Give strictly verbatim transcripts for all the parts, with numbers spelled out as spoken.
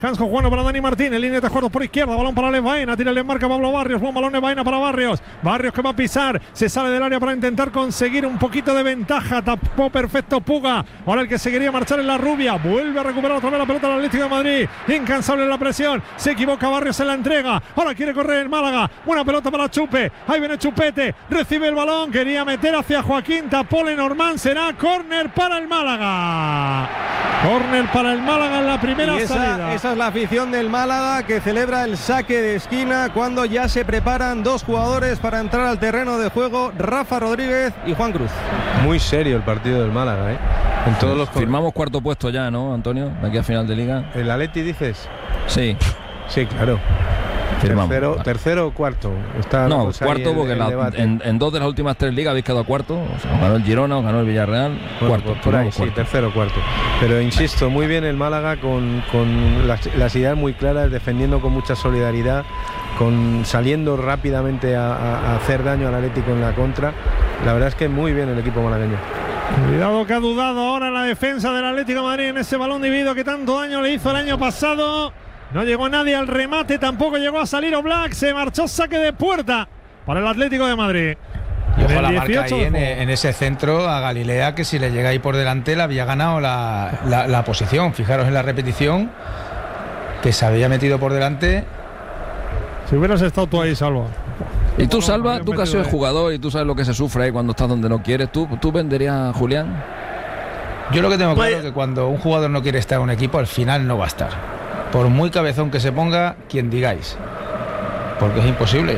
Hansco jugando para Dani Martín, línea de juegos por izquierda, balón para Alex Baena, tira el marca Pablo Barrios, buen balón de Baena para Barrios, Barrios que va a pisar, se sale del área para intentar conseguir un poquito de ventaja, tapó perfecto Puga, ahora el que se quería marchar en la Rubia, vuelve a recuperar otra vez la pelota del Atlético de Madrid, incansable en la presión, se equivoca Barrios en la entrega, ahora quiere correr el Málaga, buena pelota para Chupe, ahí viene Chupete, recibe el balón, quería meter hacia Joaquín, tapó Lenormand, será córner para el Málaga, córner para el Málaga en la primera esa, salida. Esa es la afición del Málaga que celebra el saque de esquina cuando ya se preparan dos jugadores para entrar al terreno de juego, Rafa Rodríguez y Juan Cruz. Muy serio el partido del Málaga, ¿eh? En todos los Firmamos cuarto puesto ya, ¿no, Antonio? De aquí a final de liga. ¿El Atleti dices? Sí. Sí, claro. Firmamos. Tercero, tercero o cuarto. Está no, cuarto el, porque el la, en, en dos de las últimas tres ligas habéis quedado cuarto. O sea, ganó el Girona, o ganó el Villarreal. Bueno, cuarto. Por, por ahí, cuarto. sí, tercero o cuarto. Pero insisto, muy bien el Málaga con, con las, las ideas muy claras, defendiendo con mucha solidaridad, con saliendo rápidamente a, a, a hacer daño al Atlético en la contra. La verdad es que muy bien el equipo malagueño. Cuidado que ha dudado ahora la defensa del Atlético de Madrid en ese balón dividido que tanto daño le hizo el año pasado. No llegó nadie al remate, tampoco llegó a salir Oblak, se marchó saque de puerta para el Atlético de Madrid. Y ojo la marca ahí en, en ese centro a Galilea, que si le llega ahí por delante le había ganado la, la, la posición. Fijaros en la repetición, que se había metido por delante. Si hubieras estado tú ahí, Salva. Y tú, Salva, tú que has sido jugador y tú sabes lo que se sufre ahí cuando estás donde no quieres, ¿tú, tú venderías a Julián? Yo lo que tengo claro es que cuando un jugador no quiere estar en un equipo, al final no va a estar. Por muy cabezón que se ponga, quien digáis. Porque es imposible.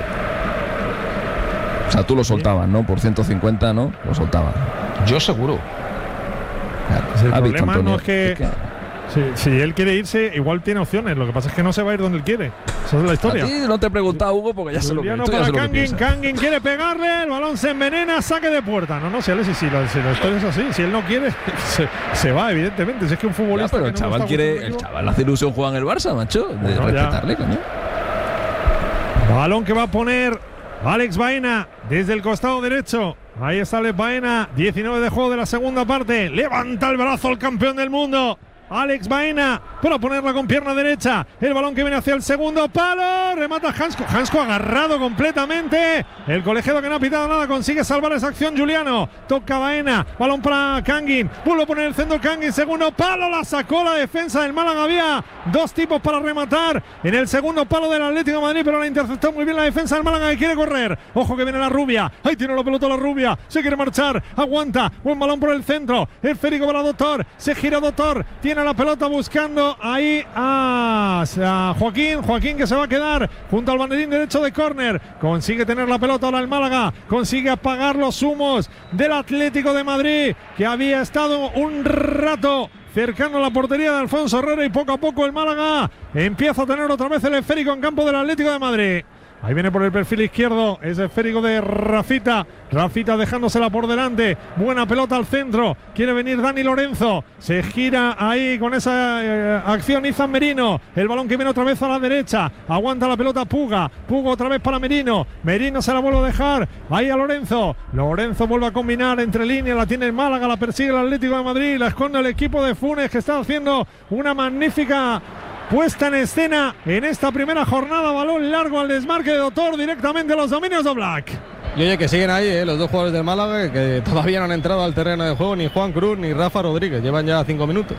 O sea, tú lo soltabas, ¿no? Por ciento cincuenta, ¿no? Lo soltabas. Yo seguro. Claro. El problema visto, no es que... Es que... Si, si él quiere irse, igual tiene opciones. Lo que pasa es que no se va a ir donde él quiere. Esa es la historia. A ti no te he preguntado, Hugo, porque ya se lo, no para Kangin, Kangin quiere pegarle, el balón se envenena, saque de puerta. No, no, si él si, si, si la historia es así, si él no quiere, se, se va, evidentemente. Si es que un futbolista. Ya, pero el no chaval quiere, el chaval hace ilusión jugar en el Barça, macho. De bueno, respetarle, coño. Balón que va a poner Alex Baena desde el costado derecho. Ahí está Alex Baena, diecinueve de juego de la segunda parte. Levanta el brazo el campeón del mundo. Alex Baena para ponerla con pierna derecha. El balón que viene hacia el segundo palo. Remata Hansco. Hansco agarrado completamente. El colegiado que no ha pitado nada consigue salvar esa acción. Juliano toca Baena. Balón para Kangin. Vuelve a poner el centro Kangin. Segundo palo. La sacó la defensa del Málaga. Había dos tipos para rematar en el segundo palo del Atlético de Madrid, pero la interceptó muy bien la defensa del Málaga que quiere correr. Ojo que viene la Rubia. Ahí tiene la pelota la Rubia. Se quiere marchar. Aguanta. Buen balón por el centro. Esférico para Doctor. Se gira Doctor. Tiene la pelota buscando ahí a, a Joaquín, Joaquín que se va a quedar junto al banderín derecho de córner, consigue tener la pelota ahora el Málaga, consigue apagar los humos del Atlético de Madrid que había estado un rato cercano a la portería de Alfonso Herrera y poco a poco el Málaga empieza a tener otra vez el esférico en campo del Atlético de Madrid. Ahí viene por el perfil izquierdo ese esférico de Rafita. Rafita dejándosela por delante. Buena pelota al centro. Quiere venir Dani Lorenzo. Se gira ahí con esa eh, acción Izan Merino. El balón que viene otra vez a la derecha. Aguanta la pelota Puga. Puga otra vez para Merino. Merino se la vuelve a dejar. Ahí a Lorenzo. Lorenzo vuelve a combinar entre líneas. La tiene el Málaga. La persigue el Atlético de Madrid. La esconde el equipo de Funes que está haciendo una magnífica puesta en escena en esta primera jornada. Balón largo al desmarque de Doctor directamente a los dominios de Oblak. Y oye, que siguen ahí eh, los dos jugadores del Málaga que todavía no han entrado al terreno de juego, ni Juan Cruz ni Rafa Rodríguez. Llevan ya cinco minutos.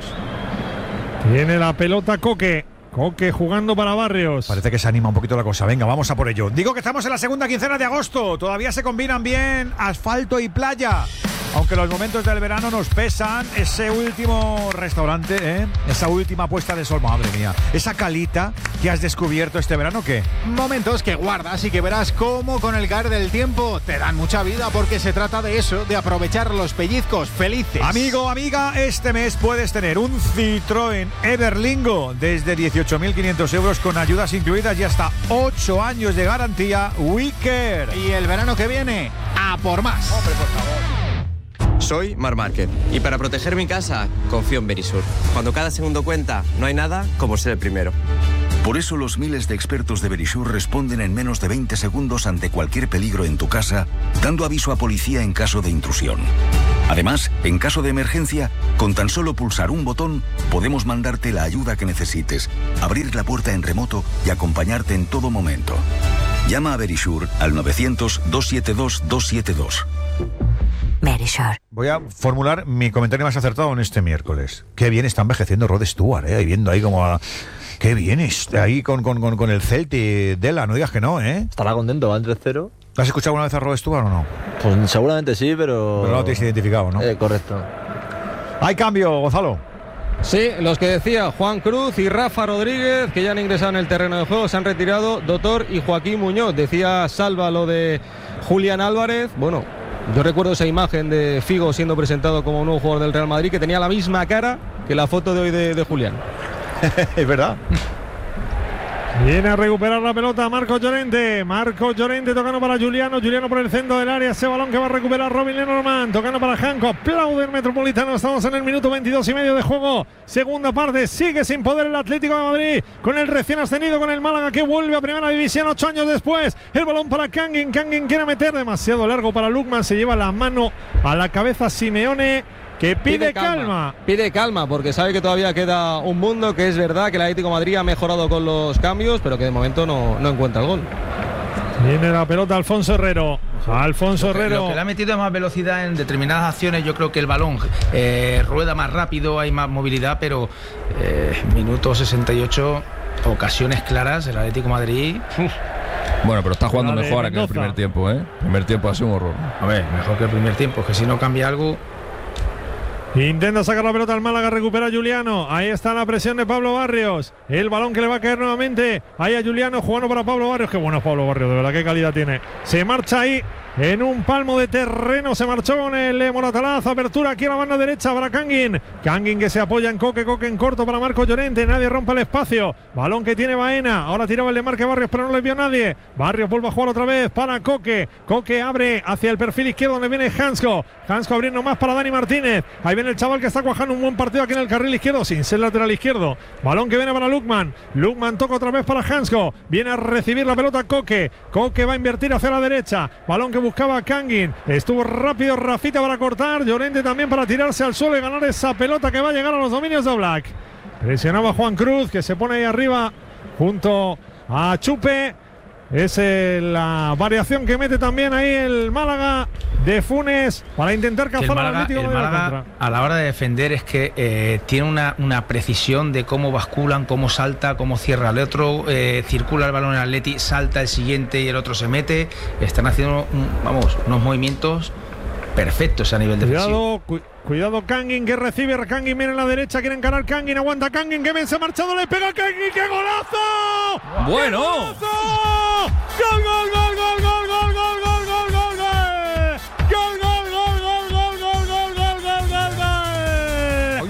Tiene la pelota Coque. Coque jugando para Barrios. Parece que se anima un poquito la cosa. Venga, vamos a por ello. Digo que estamos en la segunda quincena de agosto. Todavía se combinan bien asfalto y playa. Aunque los momentos del verano nos pesan, ese último restaurante, ¿eh? Esa última puesta de sol, madre mía. Esa calita que has descubierto este verano, ¿qué? Momentos que guardas y que verás cómo con el caer del tiempo te dan mucha vida, porque se trata de eso, de aprovechar los pellizcos felices. Amigo, amiga, este mes puedes tener un Citroën Everlingo desde dieciocho mil quinientos euros con ayudas incluidas y hasta ocho años de garantía WeCare. Y el verano que viene, a por más. Hombre, por favor. Soy Marc Márquez y para proteger mi casa confío en Verisur. Cuando cada segundo cuenta, no hay nada como ser el primero. Por eso los miles de expertos de Verisur responden en menos de veinte segundos ante cualquier peligro en tu casa, dando aviso a policía en caso de intrusión. Además, en caso de emergencia, con tan solo pulsar un botón, podemos mandarte la ayuda que necesites, abrir la puerta en remoto y acompañarte en todo momento. Llama a Verisure al novecientos, doscientos setenta y dos, doscientos setenta y dos. Verisure. Voy a formular mi comentario más acertado en este miércoles. Qué bien está envejeciendo Rod Stewart, ¿eh? Viendo ahí como a... Qué bien está ahí con, con, con, con el Celtic, Dela, no digas que no, ¿eh? Estará contento, va en tres cero. ¿Has escuchado alguna vez a Rod Stewart o no? Pues seguramente sí, pero... Pero no lo tienes identificado, ¿no? Eh, correcto. Hay cambio, Gonzalo. Sí, los que decía Juan Cruz y Rafa Rodríguez, que ya han ingresado en el terreno de juego, se han retirado Doctor y Joaquín Muñoz. Decía Salva lo de Julián Álvarez. Bueno, yo recuerdo esa imagen de Figo siendo presentado como un nuevo jugador del Real Madrid, que tenía la misma cara que la foto de hoy de, de Julián. Es verdad. Viene a recuperar la pelota Marcos Llorente. Marcos Llorente tocando para Juliano. Juliano por el centro del área. Ese balón que va a recuperar Robin Lenormand. Tocando para Janko. Aplaude el Metropolitano. Estamos en el minuto veintidós y medio de juego. Segunda parte. Sigue sin poder el Atlético de Madrid. Con el recién ascendido, con el Málaga que vuelve a primera división ocho años después. El balón para Kangin. Kangin quiere meter. Demasiado largo para Lukman. Se lleva la mano a la cabeza Simeone, que pide, pide calma. calma. Pide calma porque sabe que todavía queda un mundo, que es verdad que el Atlético de Madrid ha mejorado con los cambios, pero que de momento no, no encuentra el gol. Viene la pelota Alfonso Herrero. Alfonso lo que, Herrero. Lo que le ha metido es más velocidad en determinadas acciones. Yo creo que el balón eh, rueda más rápido, hay más movilidad, pero eh, minuto sesenta y ocho, ocasiones claras, el Atlético de Madrid. Uf. Bueno, pero está jugando mejor que el primer tiempo, ¿eh? El primer tiempo ha sido un horror. A ver, mejor que el primer tiempo, es que si no cambia algo. Intenta sacar la pelota al Málaga, recupera Juliano. Ahí está la presión de Pablo Barrios. El balón que le va a caer nuevamente. Ahí a Juliano jugando para Pablo Barrios. Qué bueno es Pablo Barrios, de verdad, qué calidad tiene. Se marcha ahí en un palmo de terreno. Se marchó con el Moratalaz. Apertura aquí a la banda derecha para Kangin. Kangin que se apoya en Coque. Coque en corto para Marcos Llorente. Nadie rompe el espacio. Balón que tiene Baena. Ahora tiraba el de Marque Barrios, pero no le vio nadie. Barrios vuelve a jugar otra vez para Coque. Coque abre hacia el perfil izquierdo donde viene Hansko. Hansko abriendo más para Dani Martínez. Ahí viene el chaval que está cuajando un buen partido aquí en el carril izquierdo, sin ser lateral izquierdo. Balón que viene para Lukman. Lukman toca otra vez para Hansko. Viene a recibir la pelota Coque. Coque va a invertir hacia la derecha. Balón que buscaba Kangin. Estuvo rápido Rafita para cortar. Llorente también para tirarse al suelo y ganar esa pelota que va a llegar a los dominios de Oblak. Presionaba Juan Cruz, que se pone ahí arriba junto a Chupe. Es eh, la variación que mete también ahí el Málaga de Funes para intentar cazar al Atlético de Madrid. A la hora de defender es que eh, tiene una, una precisión de cómo basculan, cómo salta, cómo cierra el otro, eh, circula el balón en el Atleti, salta el siguiente y el otro se mete. Están haciendo un, vamos, unos movimientos perfectos a nivel defensivo. Cuidado, cu cuidado Kangin que recibe. Kangin viene a la derecha, quiere encarar Kangin, aguanta Kangin, que bien se ha marchado, le pega a Kangin, ¡qué golazo! Bueno. ¡Qué golazo! ¡Gol, gol, gol, gol, gol, gol, gol, gol, gol, gol, gol! ¡Gol, gol, gol, gol, gol, gol, gol, gol, gol, gol,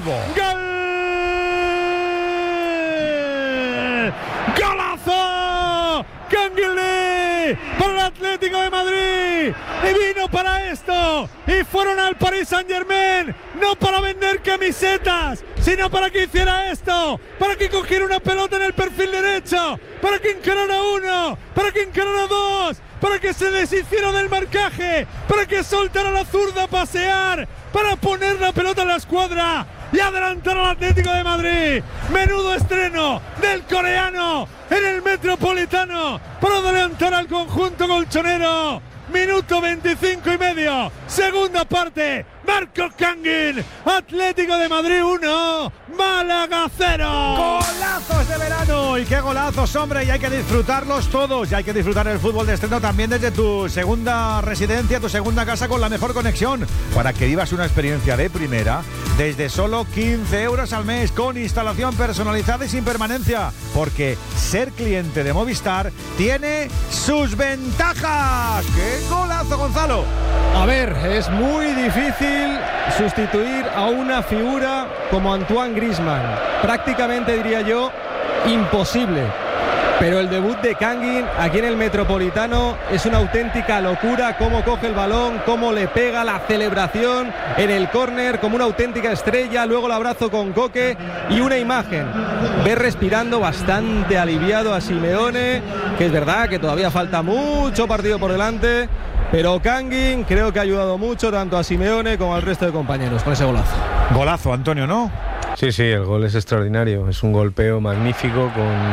gol! ¡Golazo! ¡Kangin Lee para el Atlético de Madrid! Y vino para esto, y fueron al Paris Saint-Germain, no para vender camisetas, sino para que hiciera esto, para que cogiera una pelota en el perfil derecho, para que encarara uno, para que encarara dos, para que se deshiciera del marcaje, para que soltara la zurda a pasear, para poner la pelota en la escuadra y adelantar al Atlético de Madrid. Menudo estreno del coreano en el Metropolitano para adelantar al conjunto colchonero. Minuto veinticinco y medio, segunda parte, Marcos Kangin, Atlético de Madrid uno, Málaga cero. Golazos de verano, y qué golazos, hombre, y hay que disfrutarlos todos, y hay que disfrutar el fútbol de estreno también desde tu segunda residencia, tu segunda casa con la mejor conexión, para que vivas una experiencia de primera desde solo quince euros al mes, con instalación personalizada y sin permanencia, porque ser cliente de Movistar tiene sus ventajas. ¡Qué golazo, Gonzalo! A ver, es muy difícil sustituir a una figura como Antoine Griezmann. Prácticamente, diría yo, imposible. Pero el debut de Kangin aquí en el Metropolitano es una auténtica locura. Cómo coge el balón, cómo le pega, la celebración en el córner como una auténtica estrella. Luego el abrazo con Coque y una imagen. Ve respirando bastante aliviado a Simeone, que es verdad que todavía falta mucho partido por delante, Pero Kangin creo que ha ayudado mucho tanto a Simeone como al resto de compañeros con ese golazo. Golazo, Antonio, ¿no? Sí, sí, el gol es extraordinario. Es un golpeo magnífico con